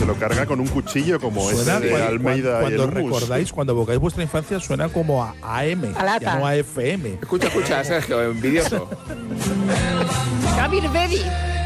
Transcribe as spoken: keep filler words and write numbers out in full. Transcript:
lo carga con un cuchillo como Suena ese de cuando, Almeida cuando y el humus. recordáis, cuando evocáis vuestra infancia, suena como a AM, A lata. ya no a F M. Escucha, escucha, Sergio, envidioso. Kabir Bedi.